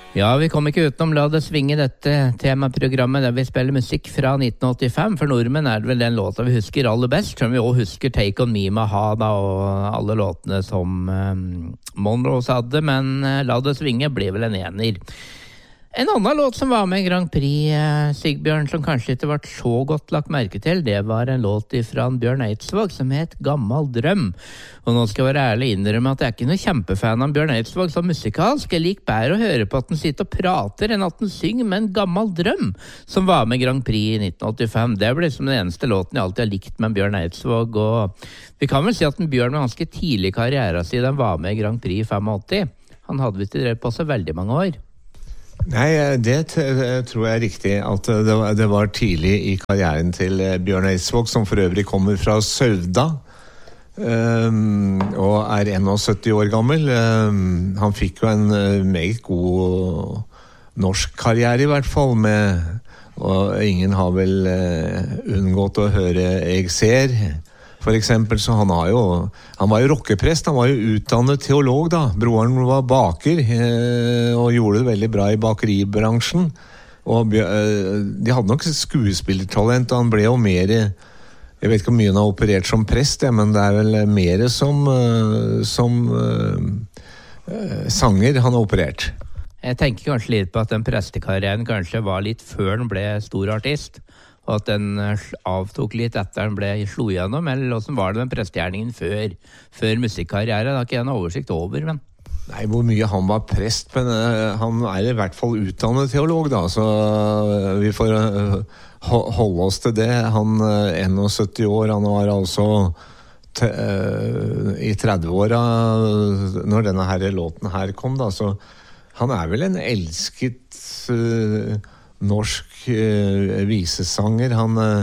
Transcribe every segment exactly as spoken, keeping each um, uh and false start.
Ja, vi kom ikke utenom La det svinge dette temaprogrammet der vi spiller musikk fra nitten åttifem. For nordmenn er det vel den låta vi husker aller best, som vi også husker Take On Me med Hada og alle låtene som um, Monrose hadde, men uh, La det svinge ble vel en ener. En annen låt som var med i Grand Prix, uh, Sigbjørn, som kanskje ikke ble så godt lagt merke til, det var en låt fra Bjørn Eidsvåg som het Gammal Drøm. Og nå skal jeg være ærlig innrømme at jeg er ikke noe kjempefan av Bjørn Eidsvåg som musikalsk. Jeg liker bedre å høre på at han sitter og prater enn at han synger med en Gammal Drøm, som var med i Grand Prix i nitten åttifem. Det ble som den eneste låten jeg alltid har likt med Bjørn Eidsvåg, og vi kan vel si at en Bjørn med ganske tidlig karriere siden var med i Grand Prix i åttifem. Han hadde visst drevet på så veldig mange år. Nei, det t- tror jeg er riktig, at det var, det var tidlig i karrieren til Bjørn Eidsvåg, som for øvrig kommer fra Sauda, um, og er syttién år gammel. Um, han fikk jo en uh, meget god norsk karriere i hvert fall, med, og ingen har vel uh, unngått å høre Jeg ser, for eksempel. Så han, har jo, han var jo rockeprest, han var jo utdannet teolog da. Broren var baker eh, og gjorde det veldig bra i bakeribransjen. Og eh, de hadde nok skuespillertalent, og han ble jo mer, jeg vet ikke hvor mye han har operert som prest, ja, men det er vel mer som, uh, som uh, sanger han har operert. Jeg tenker kanskje litt på at den prestekarrieren kanskje var litt før han ble stor artist, og at den avtok litt etter han ble slo gjennom, eller hvordan var det med prestegjerningen før, før musikkarriere? Det har ikke jeg noe oversikt over, men... Nei, hvor mye han var prest, men uh, han er i hvert fall utdannet teolog da, så uh, vi får uh, holde oss til det. Han uh, syttién år, han var altså te, uh, i trettiåra når denne her låten her kom da, så han er vel en elsket uh, norsk uh, visesanger. Han uh,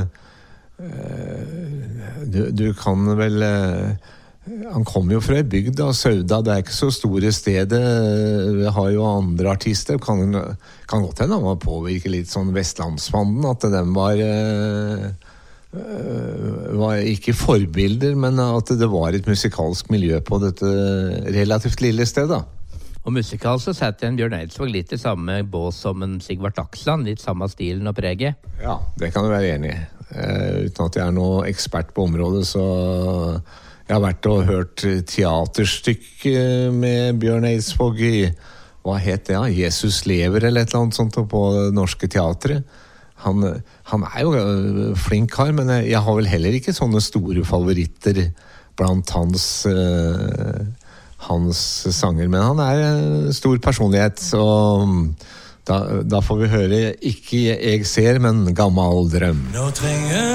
du, du kan vel uh, han kom jo fra bygd da, Sauda, det er ikke så store stedet. Vi har jo andre artister, kan, kan godt hende han var påvirket litt sånn Vestlandsbanden, at den var uh, var ikke forbilder, men at det var et musikalsk miljø på dette relativt lille stedet. Og musikal så setter en Bjørn Eidsvåg litt i samme bås som en Sigvart Aksland, litt samme stilen og preget. Ja, det kan du være enig i. Uh, uten at jeg er noe ekspert på området, så jeg har vært og hørt teaterstykke med Bjørn Eidsvåg i, hva het det, ja? Jesus lever eller et eller annet sånt på Norske Teatret. Han, han er jo flink kar, men jeg, jeg har vel heller ikke sånne store favoritter blant hans... Uh, hans sanger, men han er en stor personlighet, så da, da får vi høre ikke Jeg ser, men Gammal Drøm. Nå trenger